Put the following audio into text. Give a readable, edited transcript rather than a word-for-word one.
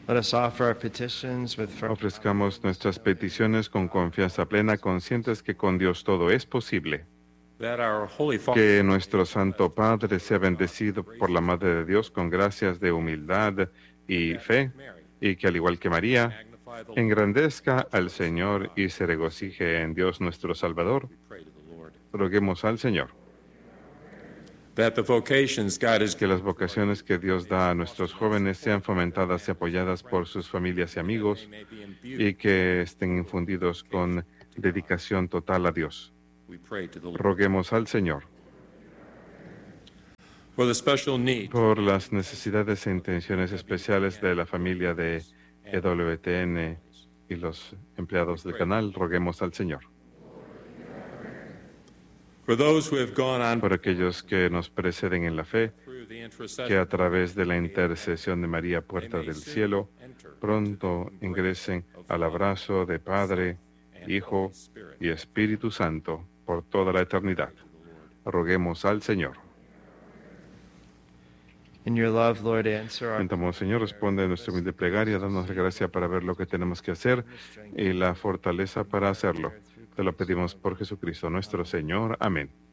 Let us offer our petitions with firm Ofrezcamos nuestras peticiones con confianza plena, conscientes que con Dios todo es posible. that our Holy Father Que nuestro Santo Padre sea bendecido por la Madre de Dios con gracias de humildad y fe, y que al igual que María, magnify the Lord. engrandezca al Señor y se regocije en Dios nuestro Salvador. We pray to the Lord. Roguemos al Señor. That the vocations God has Que las vocaciones que Dios da a nuestros jóvenes sean fomentadas y apoyadas por sus familias y amigos may be imbued. y que estén infundidos con dedicación total a Dios. We pray to the Lord. Roguemos al Señor. For the special needs Por las necesidades e intenciones especiales de la familia de EWTN y los empleados del canal, roguemos al Señor. for those who have gone on Por aquellos que nos preceden en la fe, through the que intercession a través de la intercesión de María, puerta del cielo, pronto ingresen al abrazo de Padre, Hijo y Espíritu Santo por toda la eternidad. Roguemos al Señor. in your love, Lord, answer our Entonces, Señor, responde a nuestra humilde plegaria, danos la gracia para ver lo que tenemos que hacer y la fortaleza para hacerlo. Te lo pedimos por Jesucristo nuestro Señor. Amén.